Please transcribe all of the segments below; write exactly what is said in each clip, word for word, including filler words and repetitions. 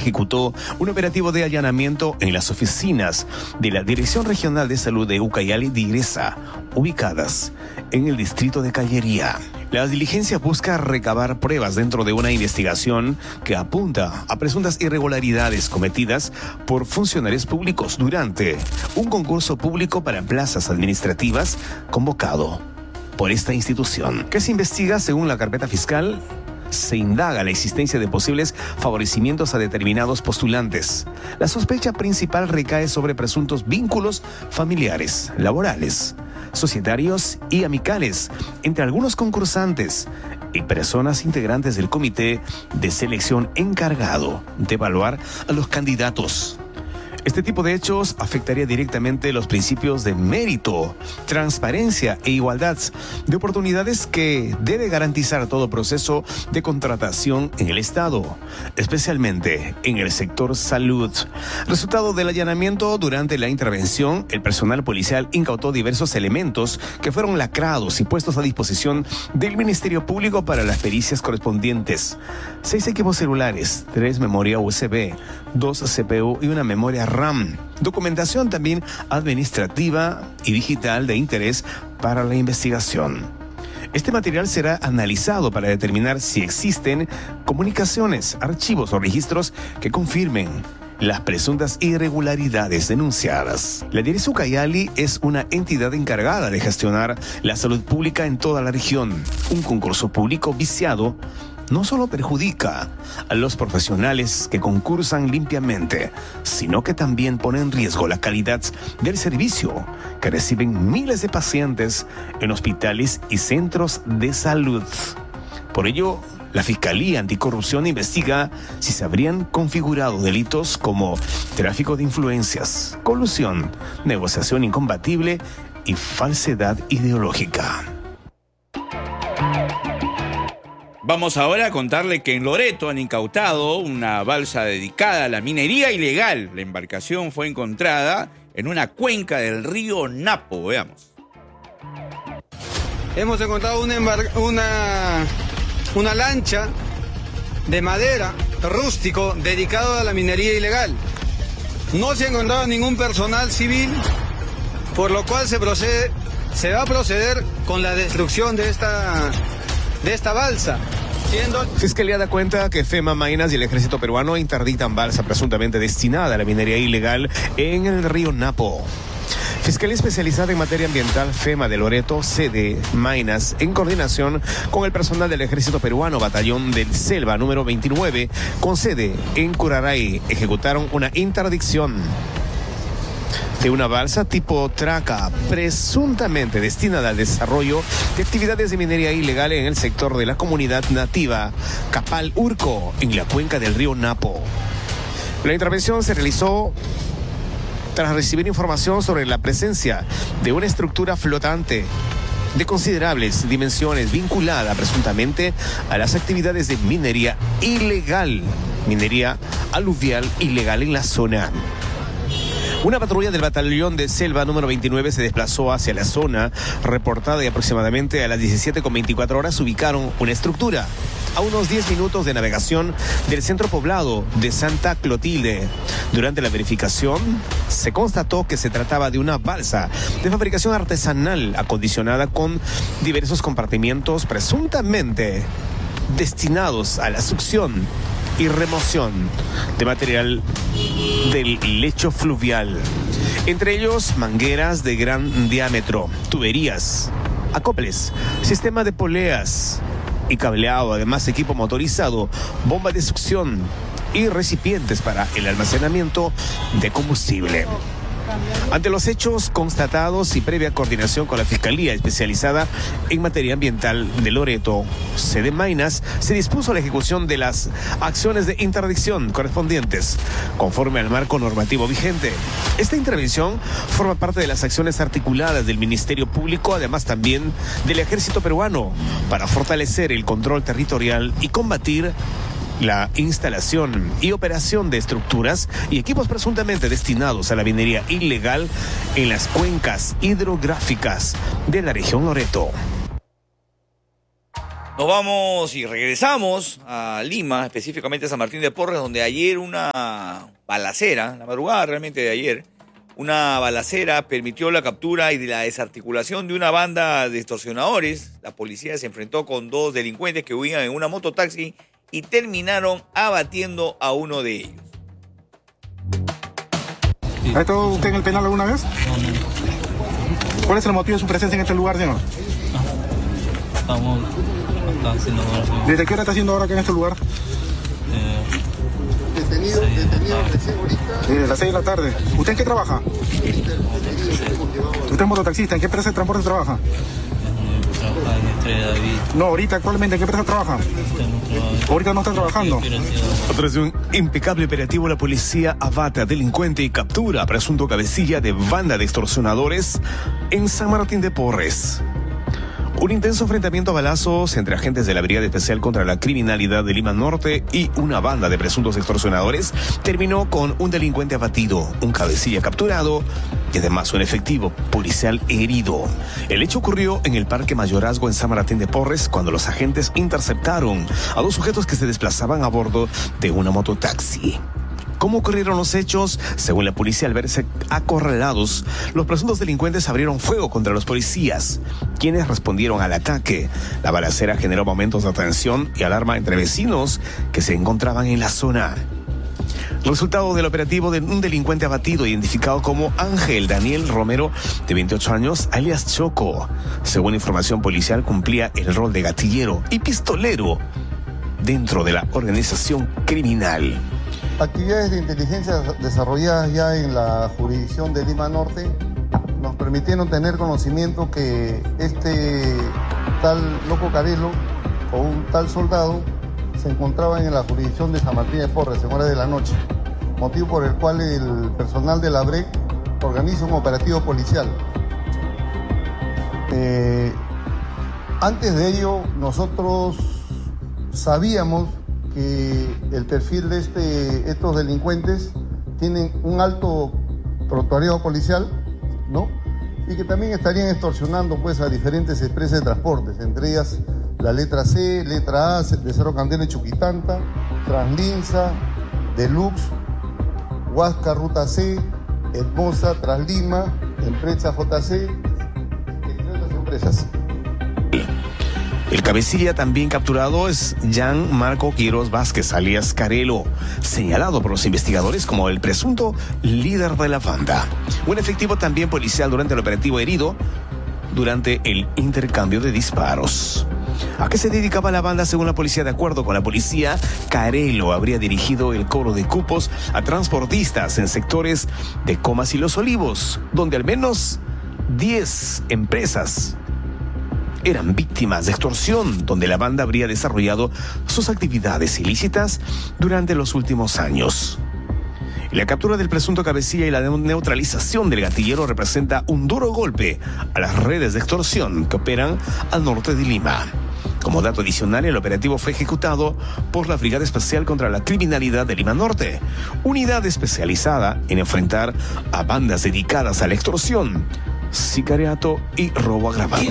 ejecutó un operativo de allanamiento en las oficinas de la Dirección Regional de Salud de Ucayali Direza, ubicadas en el distrito de Callería. La diligencia busca recabar pruebas dentro de una investigación que apunta a presuntas irregularidades cometidas por funcionarios públicos durante un concurso público para plazas administrativas convocado por esta institución. ¿Qué se investiga según la carpeta fiscal? Se indaga la existencia de posibles favorecimientos a determinados postulantes. La sospecha principal recae sobre presuntos vínculos familiares, laborales, societarios y amicales entre algunos concursantes y personas integrantes del comité de selección encargado de evaluar a los candidatos. Este tipo de hechos afectaría directamente los principios de mérito, transparencia e igualdad de oportunidades que debe garantizar todo proceso de contratación en el Estado, especialmente en el sector salud. Resultado del allanamiento, durante la intervención, el personal policial incautó diversos elementos que fueron lacrados y puestos a disposición del Ministerio Público para las pericias correspondientes. Seis equipos celulares, tres memoria U S B, dos C P U y una memoria RAM. Documentación también administrativa y digital de interés para la investigación. Este material será analizado para determinar si existen comunicaciones, archivos o registros que confirmen las presuntas irregularidades denunciadas. La Direza Ucayali es una entidad encargada de gestionar la salud pública en toda la región. Un concurso público viciado no solo perjudica a los profesionales que concursan limpiamente, sino que también pone en riesgo la calidad del servicio que reciben miles de pacientes en hospitales y centros de salud. Por ello, la Fiscalía Anticorrupción investiga si se habrían configurado delitos como tráfico de influencias, colusión, negociación incompatible y falsedad ideológica. Vamos ahora a contarle que en Loreto han incautado una balsa dedicada a la minería ilegal. La embarcación fue encontrada en una cuenca del río Napo. Veamos. Hemos encontrado una, embar- una, una lancha de madera rústico dedicado a la minería ilegal. No se ha encontrado ningún personal civil, por lo cual se procede, se va a proceder con la destrucción de esta... de esta balsa. Siendo... Fiscalía da cuenta que FEMA Minas y el ejército peruano interditan balsa presuntamente destinada a la minería ilegal en el río Napo. Fiscalía especializada en materia ambiental FEMA de Loreto, sede Minas, en coordinación con el personal del ejército peruano, batallón del Selva número veintinueve, con sede en Curaray, ejecutaron una interdicción de una balsa tipo traca, presuntamente destinada al desarrollo de actividades de minería ilegal en el sector de la comunidad nativa Capal Urco, en la cuenca del río Napo. La intervención se realizó tras recibir información sobre la presencia de una estructura flotante de considerables dimensiones vinculada presuntamente a las actividades de minería ilegal, minería aluvial ilegal en la zona. Una patrulla del batallón de Selva número veintinueve se desplazó hacia la zona reportada y aproximadamente a las diecisiete con veinticuatro horas ubicaron una estructura a unos diez minutos de navegación del centro poblado de Santa Clotilde. Durante la verificación se constató que se trataba de una balsa de fabricación artesanal acondicionada con diversos compartimientos presuntamente destinados a la succión y remoción de material del lecho fluvial, entre ellos mangueras de gran diámetro, tuberías, acoples, sistema de poleas y cableado, además equipo motorizado, bomba de succión y recipientes para el almacenamiento de combustible. Ante los hechos constatados y previa coordinación con la Fiscalía Especializada en Materia Ambiental de Loreto, sede Minas, se dispuso la ejecución de las acciones de interdicción correspondientes, conforme al marco normativo vigente. Esta intervención forma parte de las acciones articuladas del Ministerio Público, además también del Ejército Peruano, para fortalecer el control territorial y combatir la instalación y operación de estructuras y equipos presuntamente destinados a la minería ilegal en las cuencas hidrográficas de la región Loreto. Nos vamos y regresamos a Lima, específicamente a San Martín de Porres, donde ayer una balacera, la madrugada realmente de ayer, una balacera permitió la captura y la desarticulación de una banda de extorsionadores. La policía se enfrentó con dos delincuentes que huían en una mototaxi y terminaron abatiendo a uno de ellos. ¿Ha estado usted en el penal alguna vez? No, no. ¿Cuál es el motivo de su presencia en este lugar, señor? Estamos acá haciendo horas. ¿Desde qué hora está haciendo ahora acá en este lugar? Eh, Detenido, Sí, detenido ah. recién ahorita. Desde las seis de la tarde. ¿Usted en qué trabaja? ¿Usted es mototaxista? ¿En qué empresa de transporte trabaja? eh, trabaja en Estrella David. No, ahorita actualmente, ¿en qué empresa trabaja? Usted no trabaja. Ahorita no está trabajando. Quiero decir, A través de un impecable operativo, la policía abate a delincuente y captura a presunto cabecilla de banda de extorsionadores en San Martín de Porres. Un intenso enfrentamiento a balazos entre agentes de la Brigada Especial contra la Criminalidad de Lima Norte y una banda de presuntos extorsionadores terminó con un delincuente abatido, un cabecilla capturado y además un efectivo policial herido. El hecho ocurrió en el Parque Mayorazgo en San Martín de Porres cuando los agentes interceptaron a dos sujetos que se desplazaban a bordo de una mototaxi. ¿Cómo ocurrieron los hechos? Según la policía, al verse acorralados, los presuntos delincuentes abrieron fuego contra los policías, quienes respondieron al ataque. La balacera generó momentos de tensión y alarma entre vecinos que se encontraban en la zona. Resultado del operativo de un delincuente abatido, identificado como Ángel Daniel Romero, de veintiocho años, alias Choco. Según información policial, cumplía el rol de gatillero y pistolero dentro de la organización criminal. Actividades de inteligencia desarrolladas ya en la jurisdicción de Lima Norte nos permitieron tener conocimiento que este tal Loco Carelo o un tal soldado se encontraban en la jurisdicción de San Martín de Porres en horas de la noche, motivo por el cual el personal de la B R E C organiza un operativo policial. Eh, antes de ello, nosotros sabíamos que el perfil de este, estos delincuentes tienen un alto prontuario policial, ¿no? Y que también estarían extorsionando pues a diferentes empresas de transportes, entre ellas la letra C, letra A, de Cerro Candela y Chuquitanta, Translinsa, Deluxe, Huasca Ruta C, Hermosa, Translima, Empresa J C, entre otras empresas. El cabecilla también capturado es Jan Marco Quiroz Vázquez, alias Carelo, señalado por los investigadores como el presunto líder de la banda. Un efectivo también policial durante el operativo herido durante el intercambio de disparos. ¿A qué se dedicaba la banda? Según la policía, de acuerdo con la policía, Carelo habría dirigido el cobro de cupos a transportistas en sectores de Comas y Los Olivos, donde al menos diez empresas eran víctimas de extorsión, donde la banda habría desarrollado sus actividades ilícitas durante los últimos años. La captura del presunto cabecilla y la neutralización del gatillero representa un duro golpe a las redes de extorsión que operan al norte de Lima. Como dato adicional, el operativo fue ejecutado por la Brigada Especial contra la Criminalidad de Lima Norte, unidad especializada en enfrentar a bandas dedicadas a la extorsión, sicariato y robo agravado.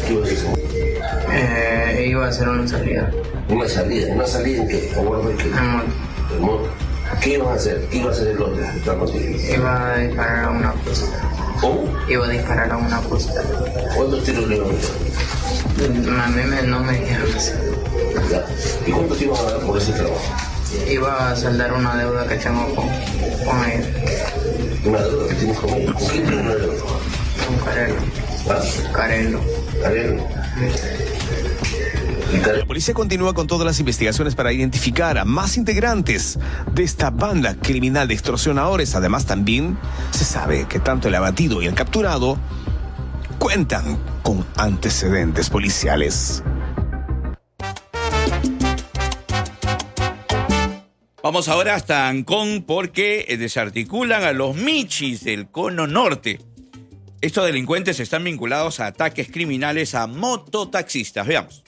Eh, iba a hacer una salida. Una salida, ¿una salida en qué? ¿A bordo de qué? En moto. ¿En moto? ¿Qué iban a hacer? ¿Qué iba a hacer el otro? ¿Está contigo? Iba a disparar a una puesta. ¿Cómo? Iba a disparar a una puesta. ¿Cuántos tiros le iban a dar? A mí me, no me dijeron eso. Ya. ¿Y cuánto te iban a dar por ese trabajo? Iba a saldar una deuda que tengo con, con ellos. ¿Una deuda que tienes con ellos? ¿Con quién tienes una deuda? Con Carelo. ¿Ah? Carelo. ¿Carelo? La policía continúa con todas las investigaciones para identificar a más integrantes de esta banda criminal de extorsionadores. Además, también se sabe que tanto el abatido y el capturado cuentan con antecedentes policiales. Vamos ahora hasta Ancón porque desarticulan a los michis del Cono Norte. Estos delincuentes están vinculados a ataques criminales a mototaxistas. Veamos.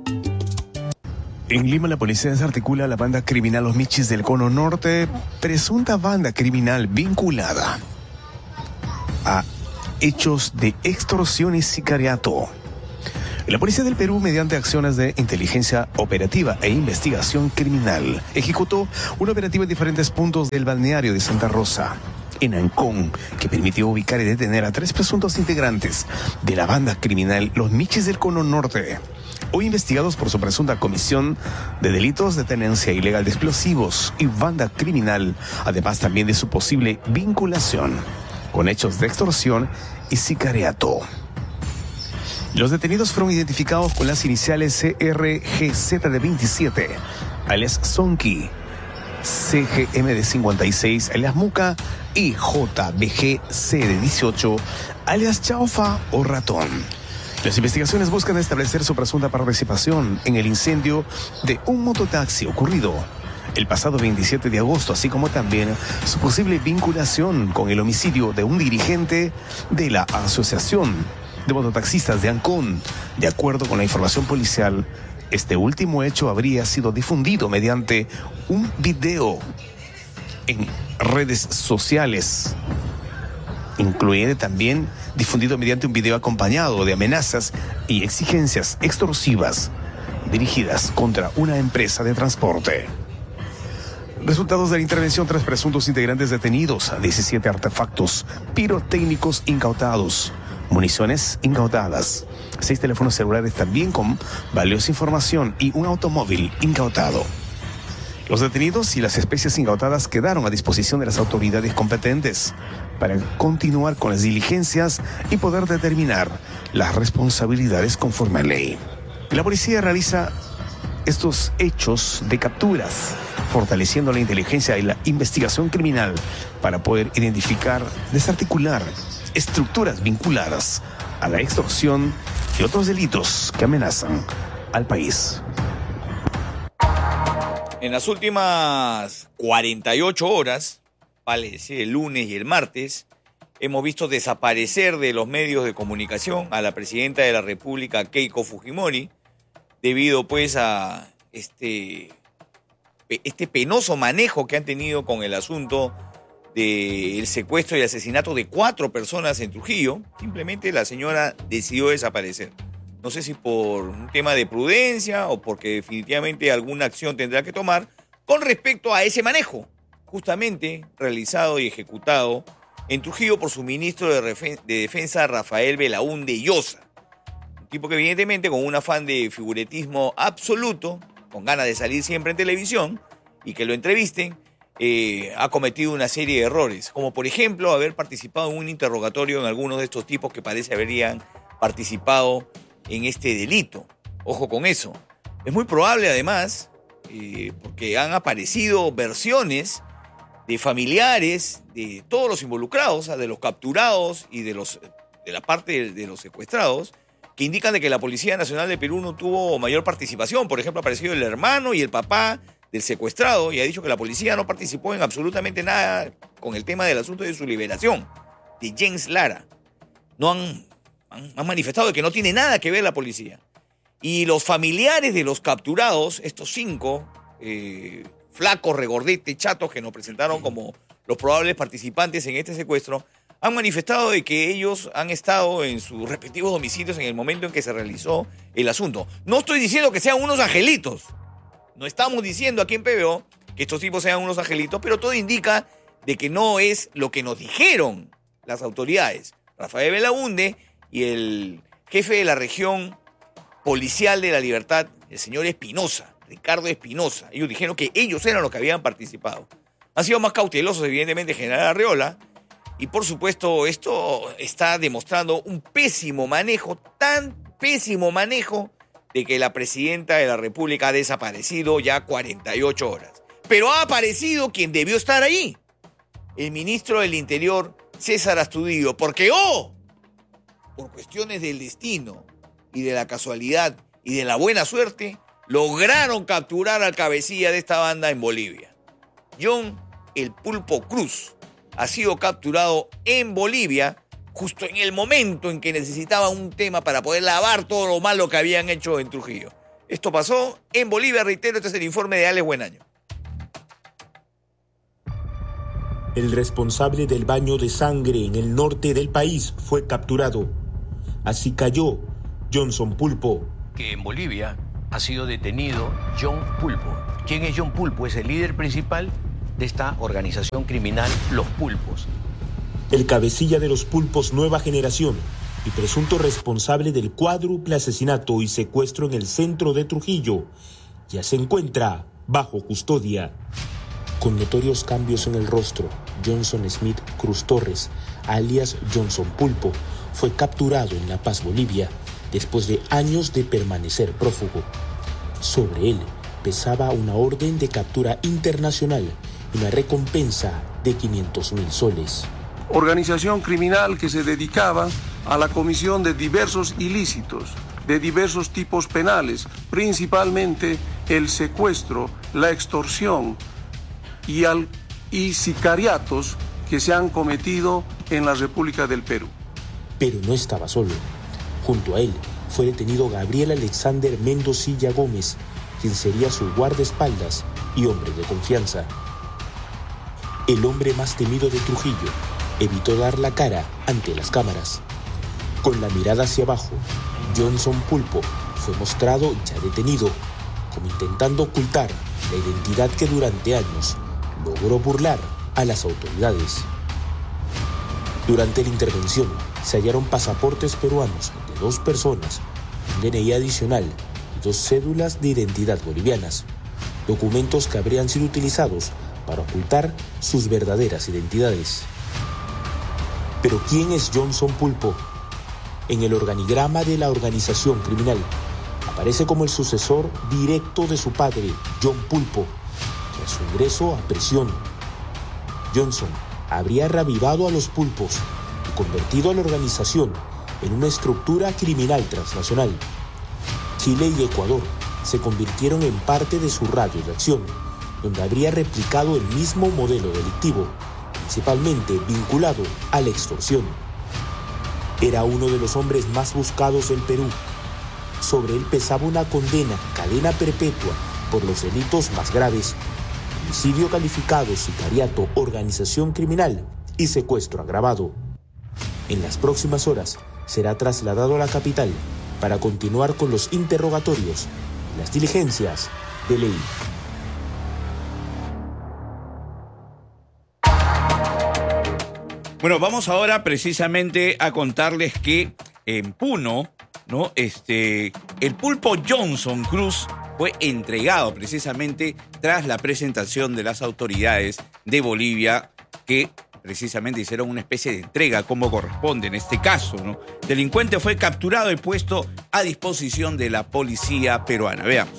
En Lima, la policía desarticula a la banda criminal Los Michis del Cono Norte, presunta banda criminal vinculada a hechos de extorsión y sicariato. La Policía del Perú, mediante acciones de inteligencia operativa e investigación criminal, ejecutó un operativo en diferentes puntos del balneario de Santa Rosa, en Ancón, que permitió ubicar y detener a tres presuntos integrantes de la banda criminal Los Michis del Cono Norte, hoy investigados por su presunta comisión de delitos de tenencia ilegal de explosivos y banda criminal, además también de su posible vinculación con hechos de extorsión y sicariato. Los detenidos fueron identificados con las iniciales C R G Z de veintisiete, alias Sonky, C G M de cincuenta y seis, alias Muca, y J B G C de dieciocho, alias Chaufa o Ratón. Las investigaciones buscan establecer su presunta participación en el incendio de un mototaxi ocurrido el pasado veintisiete de agosto, así como también su posible vinculación con el homicidio de un dirigente de la Asociación de Mototaxistas de Ancón. De acuerdo con la información policial, este último hecho habría sido difundido mediante un video en redes sociales, incluyendo también difundido mediante un video acompañado de amenazas y exigencias extorsivas dirigidas contra una empresa de transporte. Resultados de la intervención: tres presuntos integrantes detenidos, diecisiete artefactos pirotécnicos incautados, municiones incautadas, seis teléfonos celulares también con valiosa información y un automóvil incautado. Los detenidos y las especies incautadas quedaron a disposición de las autoridades competentes para continuar con las diligencias y poder determinar las responsabilidades conforme a ley. La policía realiza estos hechos de capturas, fortaleciendo la inteligencia y la investigación criminal para poder identificar, desarticular estructuras vinculadas a la extorsión y otros delitos que amenazan al país. En las últimas cuarenta y ocho horas, vale decir el lunes y el martes, hemos visto desaparecer de los medios de comunicación a la presidenta de la República, Keiko Fujimori, debido pues a este, este penoso manejo que han tenido con el asunto del secuestro y asesinato de cuatro personas en Trujillo. Simplemente la señora decidió desaparecer. No sé si por un tema de prudencia o porque definitivamente alguna acción tendrá que tomar con respecto a ese manejo, justamente realizado y ejecutado en Trujillo por su ministro de, Refen- de Defensa, Rafael Belaúnde Llosa. Un tipo que evidentemente con un afán de figuretismo absoluto, con ganas de salir siempre en televisión y que lo entrevisten, eh, ha cometido una serie de errores, como por ejemplo haber participado en un interrogatorio en algunos de estos tipos que parece habrían participado en este delito. Ojo con eso. Es muy probable además, eh, porque han aparecido versiones de familiares de todos los involucrados, o sea, de los capturados y de, los, de la parte de, de los secuestrados, que indican de que la Policía Nacional de Perú no tuvo mayor participación. Por ejemplo, ha aparecido el hermano y el papá del secuestrado y ha dicho que la policía no participó en absolutamente nada con el tema del asunto de su liberación, de James Lara. No han, han, han manifestado de que no tiene nada que ver la policía. Y los familiares de los capturados, estos cinco eh, flacos, regordetes, chatos que nos presentaron como los probables participantes en este secuestro, han manifestado de que ellos han estado en sus respectivos domicilios en el momento en que se realizó el asunto. No estoy diciendo que sean unos angelitos. No estamos diciendo aquí en P B O que estos tipos sean unos angelitos, pero todo indica de que no es lo que nos dijeron las autoridades. Rafael Belaúnde y el jefe de la región policial de La Libertad, el señor Espinosa, Ricardo Espinosa. Ellos dijeron que ellos eran los que habían participado. Han sido más cautelosos, evidentemente, General Arreola. Y por supuesto, esto está demostrando un pésimo manejo, tan pésimo manejo, de que la presidenta de la República ha desaparecido ya cuarenta y ocho horas. Pero ha aparecido quien debió estar ahí, el ministro del Interior, César Astudillo, porque, oh, por cuestiones del destino y de la casualidad y de la buena suerte, lograron capturar al cabecilla de esta banda en Bolivia. John El Pulpo Cruz ha sido capturado en Bolivia justo en el momento en que necesitaba un tema para poder lavar todo lo malo que habían hecho en Trujillo. Esto pasó en Bolivia, reitero, este es el informe de Alex Buenaño. El responsable del baño de sangre en el norte del país fue capturado. Así cayó Johnson Pulpo. Que en Bolivia ha sido detenido John Pulpo. ¿Quién es John Pulpo? Es el líder principal de esta organización criminal, Los Pulpos. El cabecilla de los Pulpos Nueva Generación y presunto responsable del cuádruple asesinato y secuestro en el centro de Trujillo, ya se encuentra bajo custodia. Con notorios cambios en el rostro, Johnson Smith Cruz Torres, alias Johnson Pulpo, fue capturado en La Paz, Bolivia, después de años de permanecer prófugo. Sobre él pesaba una orden de captura internacional y una recompensa de quinientos mil soles. Organización criminal que se dedicaba a la comisión de diversos ilícitos, de diversos tipos penales, principalmente el secuestro, la extorsión y, al, y sicariatos que se han cometido en la República del Perú. Pero no estaba solo. Junto a él fue detenido Gabriel Alexander Mendocilla Gómez, quien sería su guardaespaldas y hombre de confianza. El hombre más temido de Trujillo evitó dar la cara ante las cámaras. Con la mirada hacia abajo, Johnson Pulpo fue mostrado ya detenido, como intentando ocultar la identidad que durante años logró burlar a las autoridades. Durante la intervención se hallaron pasaportes peruanos de dos personas, un D N I adicional y dos cédulas de identidad bolivianas, documentos que habrían sido utilizados para ocultar sus verdaderas identidades. Pero ¿quién es Johnson Pulpo? En el organigrama de la organización criminal aparece como el sucesor directo de su padre, John Pulpo, tras su ingreso a prisión. Johnson habría reavivado a los Pulpos y convertido a la organización en una estructura criminal transnacional. Chile y Ecuador se convirtieron en parte de su radio de acción, donde habría replicado el mismo modelo delictivo, principalmente vinculado a la extorsión. Era uno de los hombres más buscados del Perú. Sobre él pesaba una condena, cadena perpetua, por los delitos más graves: homicidio calificado, sicariato, organización criminal y secuestro agravado. En las próximas horas será trasladado a la capital para continuar con los interrogatorios y las diligencias de ley. Bueno, vamos ahora precisamente a contarles que en Puno, ¿no? Este, el Pulpo Johnson Cruz fue entregado precisamente tras la presentación de las autoridades de Bolivia, que precisamente hicieron una especie de entrega como corresponde en este caso, ¿no? El delincuente fue capturado y puesto a disposición de la policía peruana. Veamos.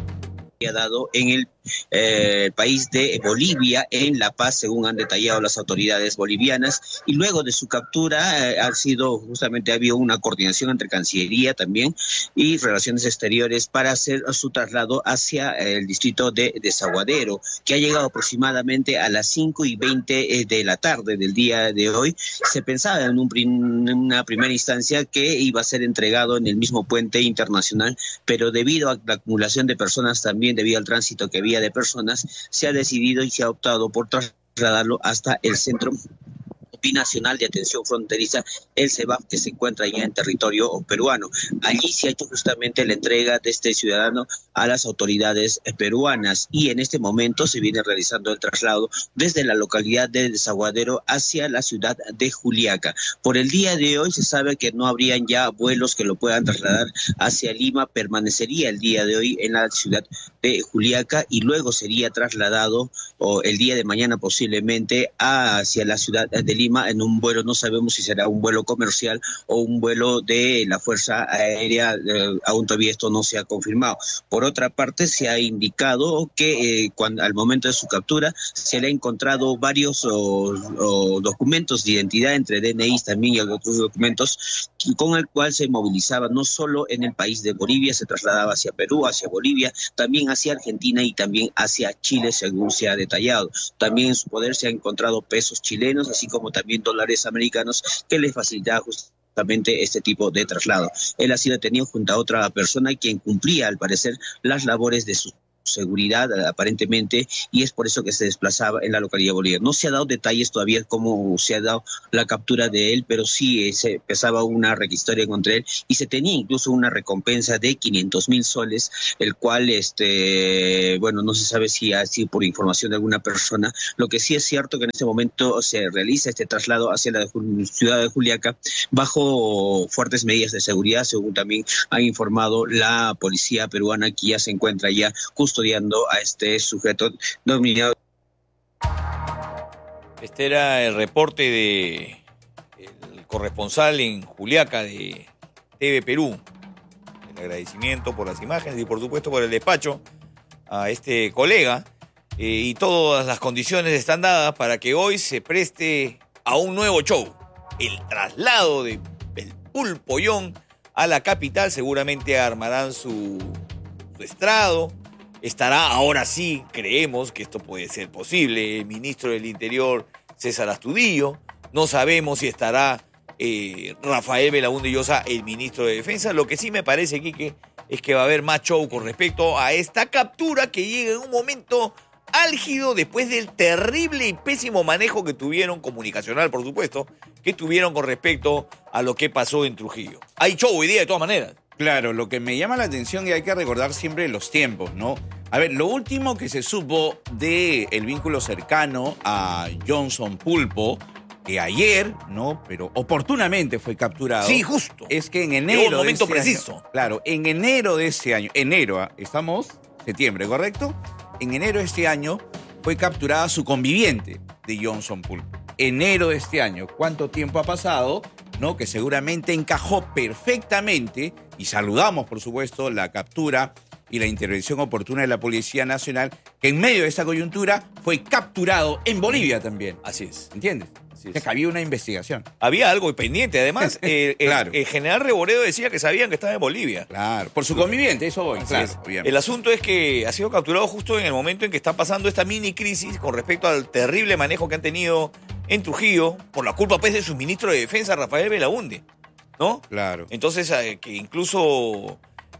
Ha dado en el eh, país de Bolivia, en La Paz, según han detallado las autoridades bolivianas, y luego de su captura eh, ha sido justamente, ha habido una coordinación entre Cancillería también y Relaciones Exteriores para hacer su traslado hacia eh, el distrito de Desaguadero, que ha llegado aproximadamente a las cinco y veinte de la tarde del día de hoy. Se pensaba en, un prim, en una primera instancia que iba a ser entregado en el mismo puente internacional, pero debido a la acumulación de personas, también debido al tránsito que había de personas, se ha decidido y se ha optado por trasladarlo hasta el Centro Binacional de Atención Fronteriza, el CEBAF, que se encuentra ya en territorio peruano. Allí se ha hecho justamente la entrega de este ciudadano a las autoridades peruanas, y en este momento se viene realizando el traslado desde la localidad de Desaguadero hacia la ciudad de Juliaca. Por el día de hoy se sabe que no habrían ya vuelos que lo puedan trasladar hacia Lima, permanecería el día de hoy en la ciudad de Juliaca y luego sería trasladado o el día de mañana posiblemente hacia la ciudad de Lima en un vuelo, no sabemos si será un vuelo comercial o un vuelo de la Fuerza Aérea, eh, aún todavía esto no se ha confirmado. Por otra parte, se ha indicado que eh, cuando, al momento de su captura se le ha encontrado varios o, o documentos de identidad, entre D N Is también y otros documentos, con el cual se movilizaba no solo en el país de Bolivia, se trasladaba hacia Perú, hacia Bolivia, también hacia Argentina y también hacia Chile, según se ha detallado. También en su poder se han encontrado pesos chilenos, así como también dólares americanos, que les facilitaba justamente este tipo de traslado. Él ha sido detenido junto a otra persona quien cumplía, al parecer, las labores de su seguridad aparentemente, y es por eso que se desplazaba en la localidad boliviana. No se ha dado detalles todavía cómo se ha dado la captura de él, pero sí eh, se pesaba una requisitoria contra él y se tenía incluso una recompensa de quinientos mil soles, el cual, este, bueno, no se sabe si así por información de alguna persona. Lo que sí es cierto que en este momento se realiza este traslado hacia la ciudad de Juliaca bajo fuertes medidas de seguridad, según también ha informado la policía peruana, que ya se encuentra ya custodiando a este sujeto dominado. Este era el reporte de el corresponsal en Juliaca de T V Perú. El agradecimiento por las imágenes y por supuesto por el despacho a este colega, eh, y todas las condiciones están dadas para que hoy se preste a un nuevo show. El traslado de el Pulpollón a la capital. Seguramente armarán su, su estrado. Estará, ahora sí, creemos que esto puede ser posible, el ministro del Interior, César Astudillo. No sabemos si estará eh, Rafael Belaúnde Llosa, el ministro de Defensa. Lo que sí me parece, Quique, es que va a haber más show con respecto a esta captura que llega en un momento álgido después del terrible y pésimo manejo que tuvieron, comunicacional por supuesto, que tuvieron con respecto a lo que pasó en Trujillo. Hay show hoy día de todas maneras. Claro, lo que me llama la atención y hay que recordar siempre los tiempos, ¿no? A ver, lo último que se supo del vínculo cercano a Johnson Pulpo, que ayer, ¿no? Pero oportunamente fue capturado. Sí, justo. Es que en Llegó enero un momento de este preciso. año, claro, en enero de este año, enero, ¿ah? Estamos septiembre, ¿correcto? En enero de este año fue capturada su conviviente de Johnson Pulpo. Enero de este año. ¿Cuánto tiempo ha pasado? ¿No? Que seguramente encajó perfectamente, y saludamos, por supuesto, la captura y la intervención oportuna de la Policía Nacional, que en medio de esta coyuntura fue capturado en Bolivia también. Así es. ¿Entiendes? Así O sea, que había una investigación. Había algo pendiente. Además, eh, el, Claro. el general Reboredo decía que sabían que estaba en Bolivia. Claro, por su conviviente, eso voy. Así Claro, es. obviamente. El asunto es que ha sido capturado justo en el momento en que está pasando esta mini crisis con respecto al terrible manejo que han tenido en Trujillo, por la culpa pues de su ministro de Defensa, Rafael Belaúnde, ¿no? Claro. Entonces, eh, que incluso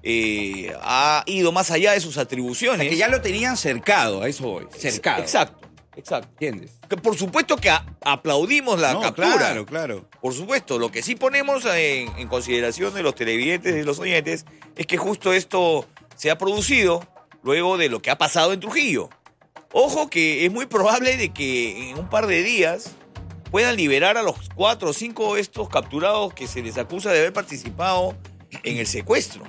eh, ha ido más allá de sus atribuciones. Que ya lo tenían cercado, a eso voy. Cercado. Exacto, exacto. ¿Entiendes? Que por supuesto que a- aplaudimos la No, captura. claro, claro. Por supuesto, lo que sí ponemos en, en consideración de los televidentes y de los oyentes es que justo esto se ha producido luego de lo que ha pasado en Trujillo. Ojo que es muy probable de que en un par de días puedan liberar a los cuatro o cinco estos capturados que se les acusa de haber participado en el secuestro.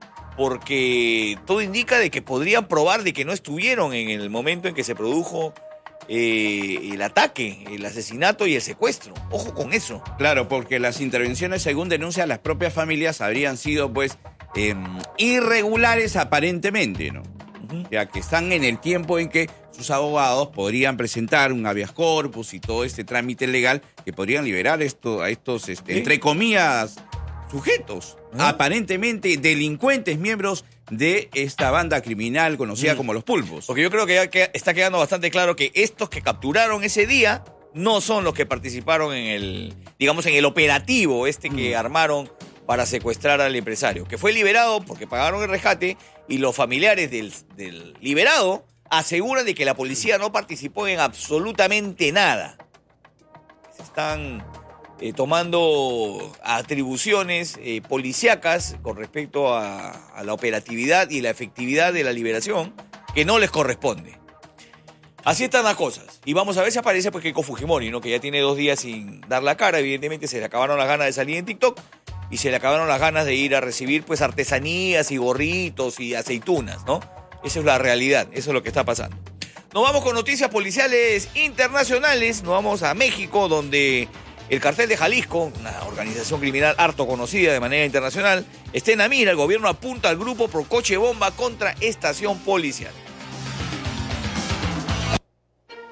Porque todo indica de que podrían probar de que no estuvieron en el momento en que se produjo eh, el ataque, el asesinato y el secuestro. Ojo con eso. Claro, porque las intervenciones, según denuncian las propias familias, habrían sido, pues, eh, irregulares aparentemente, ¿no? O sea, que están en el tiempo en que sus abogados podrían presentar un habeas corpus y todo este trámite legal que podrían liberar esto, a estos, este, Sí. entre comillas, sujetos, aparentemente delincuentes, miembros de esta banda criminal conocida Mm. como los Pulpos. Porque yo creo que ya que- está quedando bastante claro que estos que capturaron ese día no son los que participaron en el, digamos, en el operativo este que armaron para secuestrar al empresario, que fue liberado porque pagaron el rescate y los familiares del, del liberado aseguran de que la policía no participó en absolutamente nada. Se están eh, tomando atribuciones eh, policíacas con respecto a, a la operatividad y la efectividad de la liberación que no les corresponde. Así están las cosas. Y vamos a ver si aparece pues Keiko Fujimori, ¿no? Que ya tiene dos días sin dar la cara. Evidentemente se le acabaron las ganas de salir en TikTok y se le acabaron las ganas de ir a recibir pues artesanías y gorritos y aceitunas, ¿no? Esa es la realidad, eso es lo que está pasando. Nos vamos con noticias policiales internacionales. Nos vamos a México, donde el cartel de Jalisco, una organización criminal harto conocida de manera internacional, está en la mira. El gobierno apunta al grupo por coche bomba contra estación policial.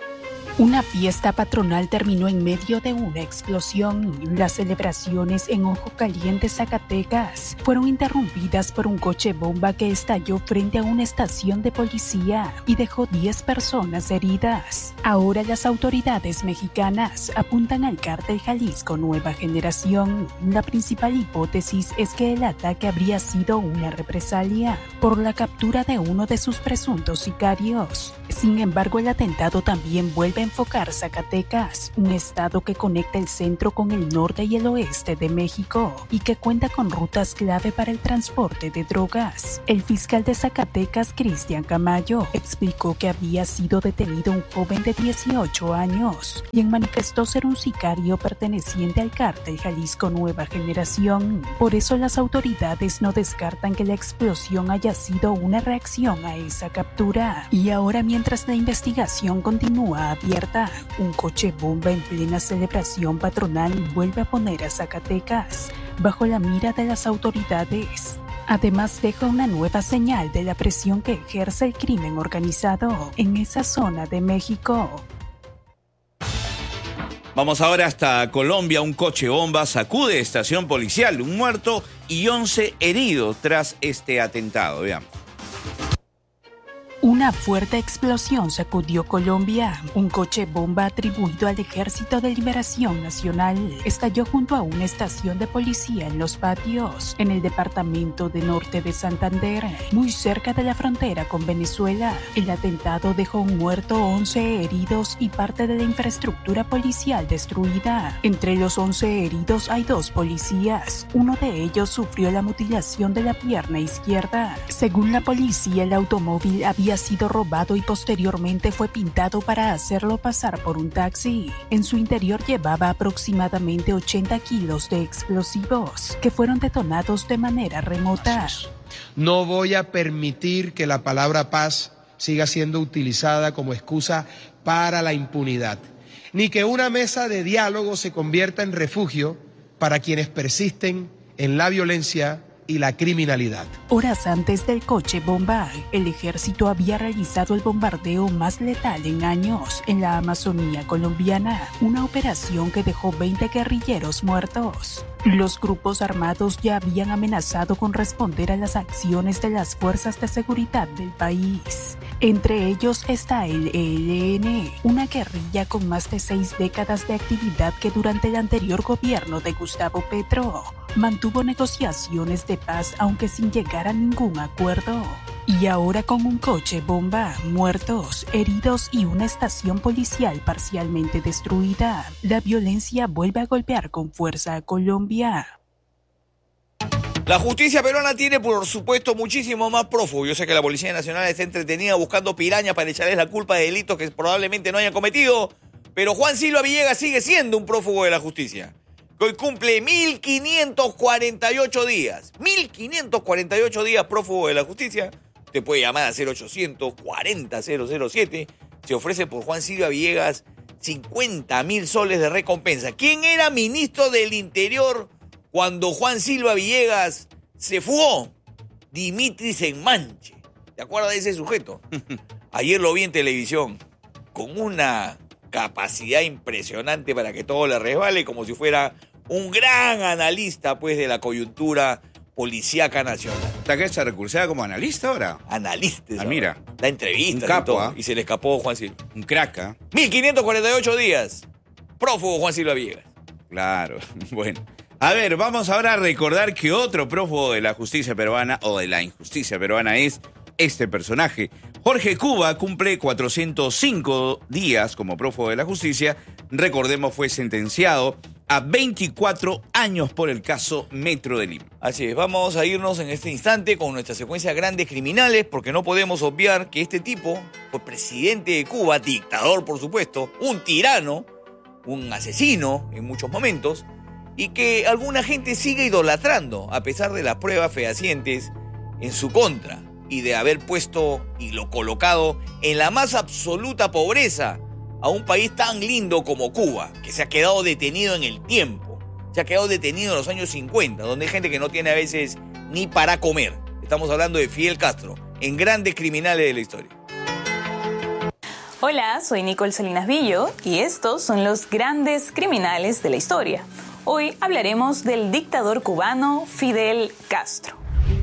Una fiesta patronal terminó en medio de una explosión. Las celebraciones en Ojo Caliente, Zacatecas, fueron interrumpidas por un coche bomba que estalló frente a una estación de policía y dejó diez personas heridas. Ahora las autoridades mexicanas apuntan al cártel Jalisco Nueva Generación. La principal hipótesis es que el ataque habría sido una represalia por la captura de uno de sus presuntos sicarios. Sin embargo, el atentado también vuelve a enfocar Zacatecas, un estado que conecta el centro con el norte y el oeste de México y que cuenta con rutas clave para el transporte de drogas. El fiscal de Zacatecas, Cristian Camayo, explicó que había sido detenido un joven de dieciocho años, quien manifestó ser un sicario perteneciente al cártel Jalisco Nueva Generación. Por eso las autoridades no descartan que la explosión haya sido una reacción a esa captura. Y ahora, mientras la investigación continúa abierta, un coche bomba en plena celebración patronal vuelve a poner a Zacatecas bajo la mira de las autoridades. Además, deja una nueva señal de la presión que ejerce el crimen organizado en esa zona de México. Vamos ahora hasta Colombia. Un coche bomba sacude estación policial, un muerto y once heridos tras este atentado. Veamos. Una fuerte explosión sacudió Colombia. Un coche bomba atribuido al Ejército de Liberación Nacional estalló junto a una estación de policía en Los Patios, en el departamento de Norte de Santander, muy cerca de la frontera con Venezuela. El atentado dejó un muerto, once heridos y parte de la infraestructura policial destruida. Entre los once heridos hay dos policías. Uno de ellos sufrió la mutilación de la pierna izquierda. Según la policía, el automóvil había sido robado y posteriormente fue pintado para hacerlo pasar por un taxi. En su interior llevaba aproximadamente ochenta kilos de explosivos que fueron detonados de manera remota. No voy a permitir que la palabra paz siga siendo utilizada como excusa para la impunidad, ni que una mesa de diálogo se convierta en refugio para quienes persisten en la violencia y la criminalidad. Horas antes del coche bomba, el ejército había realizado el bombardeo más letal en años en la Amazonía colombiana, una operación que dejó veinte guerrilleros muertos. Los grupos armados ya habían amenazado con responder a las acciones de las fuerzas de seguridad del país. Entre ellos está el E L N, una guerrilla con más de seis décadas de actividad que durante el anterior gobierno de Gustavo Petro mantuvo negociaciones de paz aunque sin llegar a ningún acuerdo. Y ahora, con un coche bomba, muertos, heridos y una estación policial parcialmente destruida, la violencia vuelve a golpear con fuerza a Colombia. La justicia peruana tiene, por supuesto, muchísimo más prófugos. Yo sé que la Policía Nacional está entretenida buscando pirañas para echarles la culpa de delitos que probablemente no hayan cometido, pero Juan Silva Villegas sigue siendo un prófugo de la justicia. Hoy cumple mil quinientos cuarenta y ocho días. mil quinientos cuarenta y ocho días prófugo de la justicia. Usted puede llamar a cero ochocientos cuarenta cero cero siete. Se ofrece por Juan Silva Villegas cincuenta mil soles de recompensa. ¿Quién era ministro del Interior cuando Juan Silva Villegas se fugó? Dimitris Enmanche. ¿Te acuerdas de ese sujeto? Ayer lo vi en televisión con una capacidad impresionante para que todo le resbale, como si fuera un gran analista, pues, de la coyuntura policíaca nacional. ¿Está que está recursada como analista ahora? Analista. Ah, mira. Da entrevistas. Un capo, y, todo, ¿eh? y se le escapó Juan Silva. Un crack, ¿eh? mil quinientos cuarenta y ocho días. Prófugo Juan Silva Villegas. Claro, bueno. A ver, vamos ahora a recordar que otro prófugo de la justicia peruana, o de la injusticia peruana, es este personaje. Jorge Cuba cumple cuatrocientos cinco días como prófugo de la justicia. Recordemos, fue sentenciado a veinticuatro años por el caso Metro de Lima. Así es, vamos a irnos en este instante con nuestra secuencia Grandes Criminales, porque no podemos obviar que este tipo fue presidente de Cuba, dictador por supuesto, un tirano, un asesino en muchos momentos, y que alguna gente sigue idolatrando a pesar de las pruebas fehacientes en su contra y de haber puesto y lo colocado en la más absoluta pobreza a un país tan lindo como Cuba, que se ha quedado detenido en el tiempo, se ha quedado detenido en los años cincuenta, donde hay gente que no tiene a veces ni para comer. Estamos hablando de Fidel Castro, en Grandes Criminales de la Historia. Hola, soy Nicole Salinas Villo y estos son los grandes criminales de la historia. Hoy hablaremos del dictador cubano Fidel Castro.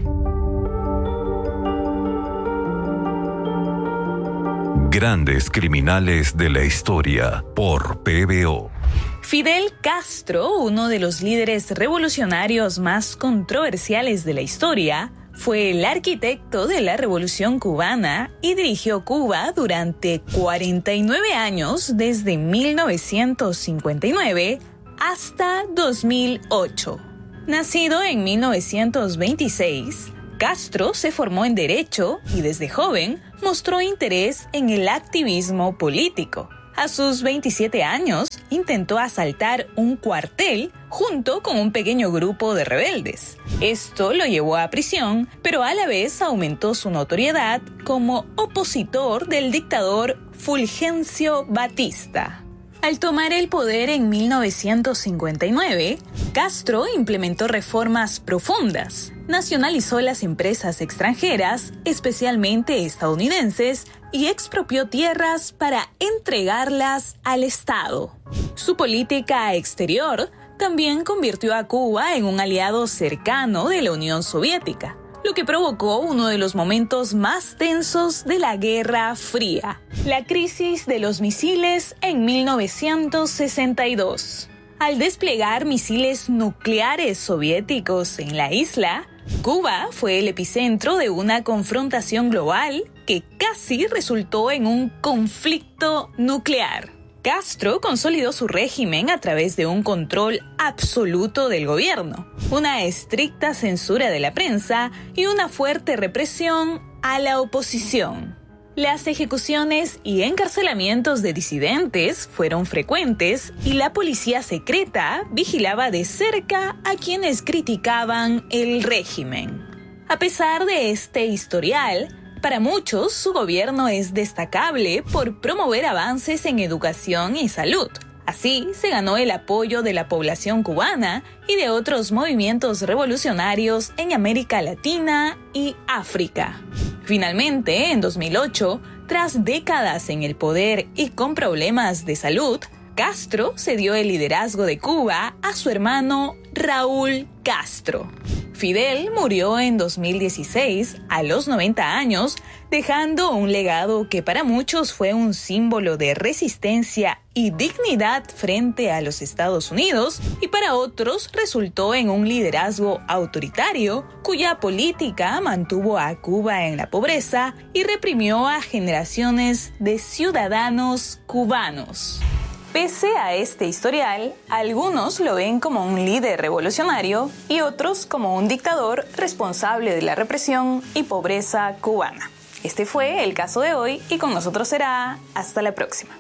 Grandes criminales de la historia por P B O. Fidel Castro, uno de los líderes revolucionarios más controversiales de la historia, fue el arquitecto de la Revolución Cubana y dirigió Cuba durante cuarenta y nueve años, desde mil novecientos cincuenta y nueve hasta dos mil ocho. Nacido en mil novecientos veintiséis, Castro se formó en Derecho y desde joven mostró interés en el activismo político. A sus veintisiete años, intentó asaltar un cuartel junto con un pequeño grupo de rebeldes. Esto lo llevó a prisión, pero a la vez aumentó su notoriedad como opositor del dictador Fulgencio Batista. Al tomar el poder en mil novecientos cincuenta y nueve, Castro implementó reformas profundas. Nacionalizó las empresas extranjeras, especialmente estadounidenses, y expropió tierras para entregarlas al Estado. Su política exterior también convirtió a Cuba en un aliado cercano de la Unión Soviética, lo que provocó uno de los momentos más tensos de la Guerra Fría, la crisis de los misiles en mil novecientos sesenta y dos. Al desplegar misiles nucleares soviéticos en la isla, Cuba fue el epicentro de una confrontación global que casi resultó en un conflicto nuclear. Castro consolidó su régimen a través de un control absoluto del gobierno, una estricta censura de la prensa y una fuerte represión a la oposición. Las ejecuciones y encarcelamientos de disidentes fueron frecuentes y la policía secreta vigilaba de cerca a quienes criticaban el régimen. A pesar de este historial, para muchos su gobierno es destacable por promover avances en educación y salud. Así se ganó el apoyo de la población cubana y de otros movimientos revolucionarios en América Latina y África. Finalmente, en dos mil ocho, tras décadas en el poder y con problemas de salud, Castro cedió el liderazgo de Cuba a su hermano Raúl Castro. Fidel murió en dos mil dieciséis a los noventa años, dejando un legado que para muchos fue un símbolo de resistencia y dignidad frente a los Estados Unidos, y para otros resultó en un liderazgo autoritario cuya política mantuvo a Cuba en la pobreza y reprimió a generaciones de ciudadanos cubanos. Pese a este historial, algunos lo ven como un líder revolucionario y otros como un dictador responsable de la represión y pobreza cubana. Este fue el caso de hoy y con nosotros será hasta la próxima.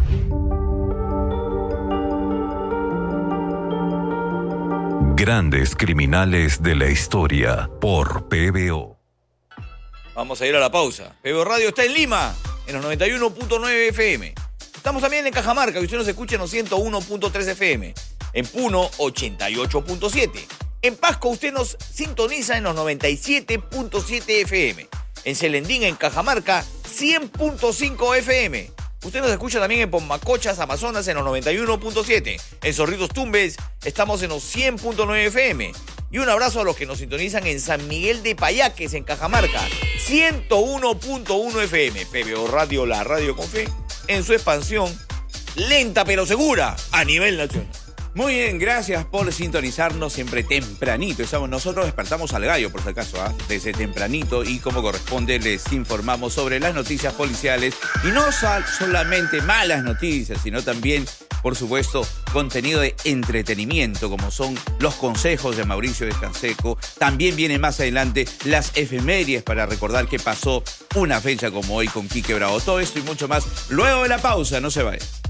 Grandes criminales de la historia por P B O. Vamos a ir a la pausa. P B O Radio está en Lima, en los noventa y uno punto nueve F M. Estamos también en Cajamarca, que usted nos escucha en los ciento uno punto tres F M. En Puno, ochenta y ocho punto siete. En Pasco, usted nos sintoniza en los noventa y siete punto siete F M. En Celendín, en Cajamarca, cien punto cinco F M. Usted nos escucha también en Pomacochas, Amazonas, en los noventa y uno punto siete. En Zorritos Tumbes, estamos en los cien punto nueve F M. Y un abrazo a los que nos sintonizan en San Miguel de Payaques, en Cajamarca, ciento uno punto uno F M. P B O Radio, la radio con fe, en su expansión lenta pero segura a nivel nacional. Muy bien, gracias por sintonizarnos siempre tempranito. Estamos, nosotros despertamos al gallo, por si acaso, ¿eh? Desde tempranito, y como corresponde les informamos sobre las noticias policiales. Y no solamente malas noticias, sino también, por supuesto, contenido de entretenimiento, como son los consejos de Mauricio Descanseco. También vienen más adelante las efemérides para recordar que pasó una fecha como hoy con Quique Bravo. Todo esto y mucho más luego de la pausa. No se vayan.